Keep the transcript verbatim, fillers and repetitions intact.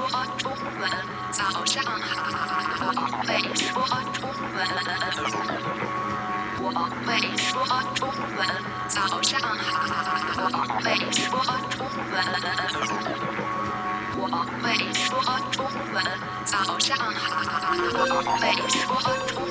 中文，早上好，我会说中文。我会说中文，早上好，我会说中文。我会说中文，早上好，我会说中文。